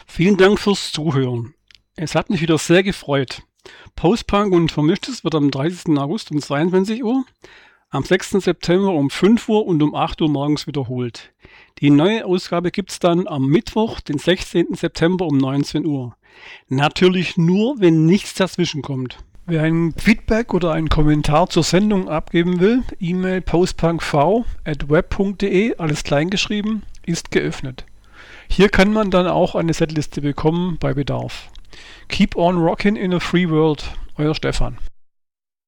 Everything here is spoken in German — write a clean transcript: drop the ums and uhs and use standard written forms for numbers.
Vielen Dank fürs Zuhören. Es hat mich wieder sehr gefreut. Postpunk und Vermischtes wird am 30. August um 22 Uhr, am 6. September um 5 Uhr und um 8 Uhr morgens wiederholt. Die neue Ausgabe gibt's dann am Mittwoch, den 16. September um 19 Uhr. Natürlich nur, wenn nichts dazwischen kommt. Wer ein Feedback oder einen Kommentar zur Sendung abgeben will, E-Mail postpunkv@web.de, alles kleingeschrieben, ist geöffnet. Hier kann man dann auch eine Setliste bekommen bei Bedarf. Keep on rockin' in a free world, euer Stefan.